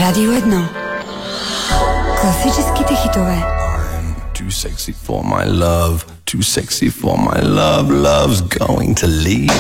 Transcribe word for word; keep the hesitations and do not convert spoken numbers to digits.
Radio jedna. Klasicky hitové. I'm too sexy for my love, too sexy for my love, love's going to leave.